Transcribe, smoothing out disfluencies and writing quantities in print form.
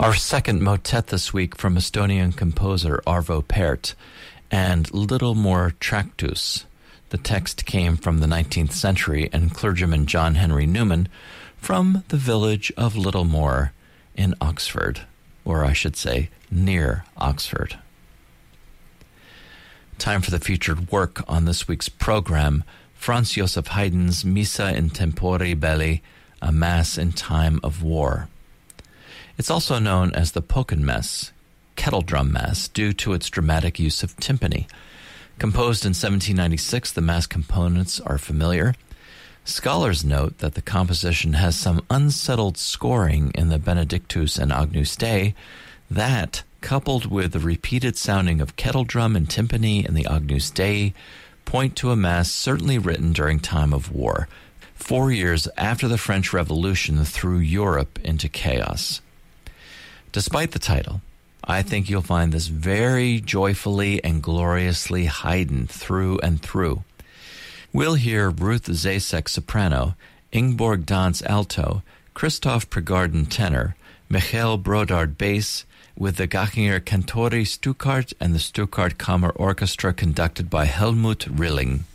Our second motet this week from Estonian composer Arvo Pärt and Littlemore Tractus. The text came from the 19th century and clergyman John Henry Newman from the village of Littlemore in Oxford, or I should say near Oxford. Time for the featured work on this week's program, Franz Joseph Haydn's Missa in Tempore Belli, a Mass in Time of War. It's also known as the Pockenmesse, kettle drum mass, due to its dramatic use of timpani. Composed in 1796, the mass components are familiar. Scholars note that the composition has some unsettled scoring in the Benedictus and Agnus Dei that, coupled with the repeated sounding of kettle drum and timpani in the Agnus Dei, point to a mass certainly written during time of war, 4 years after the French Revolution threw Europe into chaos. Despite the title, I think you'll find this very joyfully and gloriously Haydn through and through. We'll hear Ruth Zasek soprano, Ingeborg Dance alto, Christoph Pregarden tenor, Michael Brodard bass, with the Gachinger Cantori Stuttgart and the Stuttgart Kammer Orchestra conducted by Helmut Rilling.